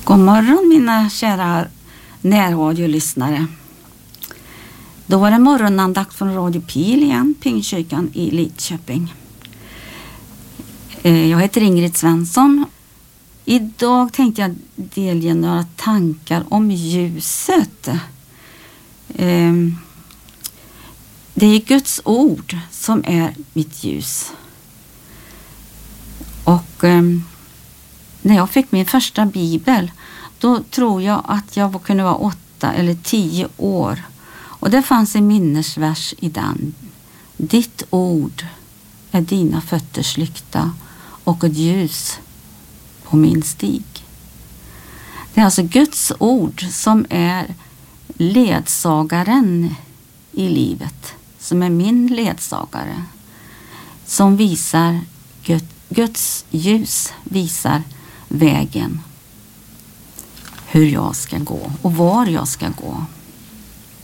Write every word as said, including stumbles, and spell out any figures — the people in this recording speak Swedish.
God morgon mina kära närradiolyssnare. Då var det morgonandakt från Radio Pil igen, Pingstkyrkan i Lidköping. Jag heter Ingrid Svensson. Idag tänkte jag delge några tankar om ljuset. Det är Guds ord som är mitt ljus. Och när jag fick min första bibel, då tror jag att jag kunde vara åtta eller tio år. Och det fanns en minnesvers i den. Ditt ord är dina fötters lykta och ett ljus på min stig. Det är alltså Guds ord som är ledsagaren i livet. Som är min ledsagare. Som visar Gud, Guds ljus visar vägen. Hur jag ska gå och var jag ska gå.